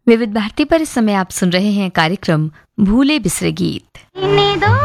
विविध भारती पर इस समय आप सुन रहे हैं कार्यक्रम भूले बिसरे गीत। इन्हीं दो